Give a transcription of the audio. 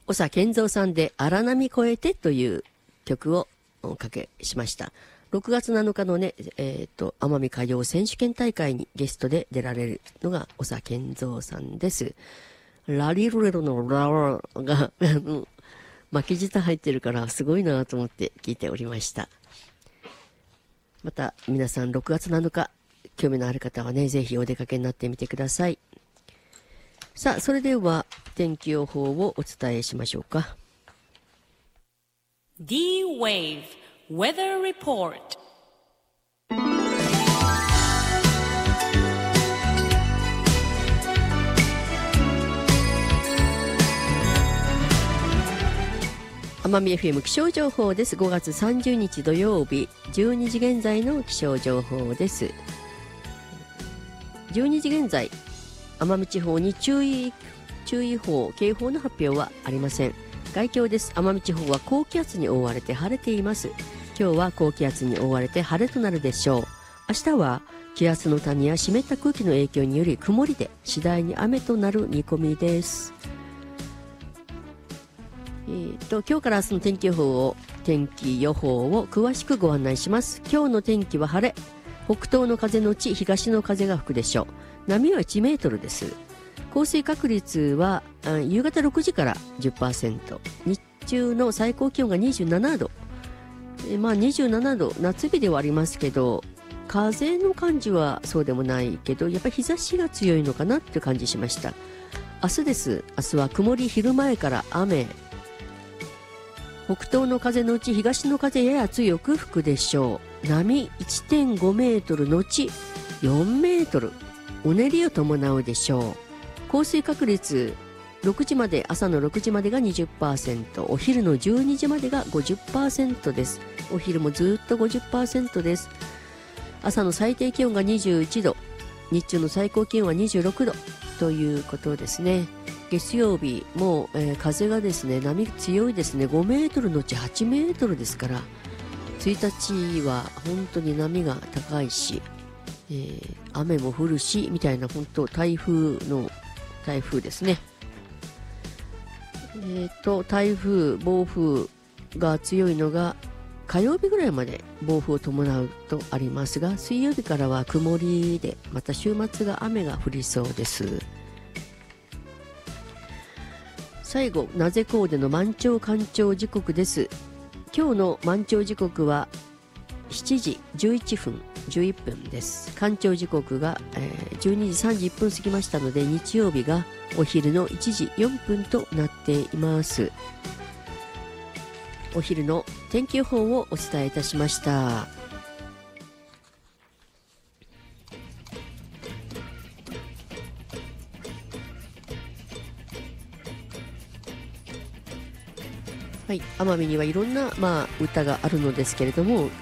長健三さんで荒波越えてという曲をおかけしました。6月7日のね、奄美歌謡選手権大会にゲストで出られるのが長健三さんです。ラリルレロのララが巻き舌入ってるからすごいなと思って聞いておりました。また皆さん6月7日興味のある方はね、ぜひお出かけになってみてください。さあ、それでは天気予報をお伝えしましょうか。 D-Wave Weather Report。 奄美 FM 気象情報です。5月30日土曜日12時現在の気象情報です。12時現在、奄美地方に注意報、警報の発表はありません。概況です。奄美地方は高気圧に覆われて晴れています。今日は高気圧に覆われて晴れとなるでしょう。明日は気圧の谷や湿った空気の影響により曇りで次第に雨となる見込みです。今日から明日の天気予報を詳しくご案内します。今日の天気は晴れ、北東の風のうち東の風が吹くでしょう。波は1メートルです。降水確率は夕方6時から 10%、 日中の最高気温が27度、27度、夏日ではありますけど、風の感じはそうでもないけど、やっぱり日差しが強いのかなって感じしました。明日です。明日は曇り、昼前から雨、北東の風のうち東の風やや強く吹くでしょう。波 1.5 メートルのち4メートル、うねりを伴うでしょう。降水確率朝の6時までが 20%、 お昼の12時までが 50% です。お昼もずっと 50% です。朝の最低気温が21度、日中の最高気温は26度ということですね。月曜日も、風がですね、波強いですね。5メートルのうち8メートルですから、1日は本当に波が高いし、雨も降るしみたいな、本当台風ですね。台風、暴風が強いのが火曜日ぐらいまで暴風を伴うとありますが、水曜日からは曇りで、また週末が雨が降りそうです。最後、名瀬港での満潮干潮時刻です。今日の満潮時刻は7時11分11分です。干潮時刻が、12時31分過ぎましたので、日曜日がお昼の1時4分となっています。お昼の天気予報をお伝えいたしました。はい、奄美にはいろんな、歌があるのですけれども、